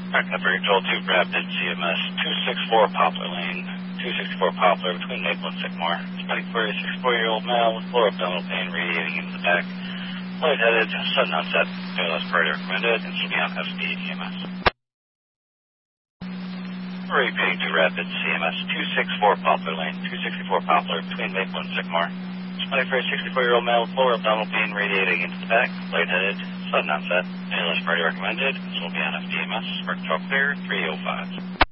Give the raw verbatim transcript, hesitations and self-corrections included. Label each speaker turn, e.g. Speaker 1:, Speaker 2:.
Speaker 1: Pepper Control two, Rapid C M S two sixty-four Poplar Lane, two sixty-four Poplar between Maple and Sycamore. Somebody for a sixty-four-year-old male with lower abdominal pain radiating into the back. Lightheaded, sudden onset, no less priority recommended, and should be on F D E M S. Repeating to Rapid C M S two sixty-four Poplar Lane, two sixty-four Poplar between Maple and Sycamore. Somebody for a sixty-four-year-old male with lower abdominal pain radiating into the back. Lightheaded, sudden onset, no less priority recommended, and should be on F D E M S. Spark Control clear, three oh five.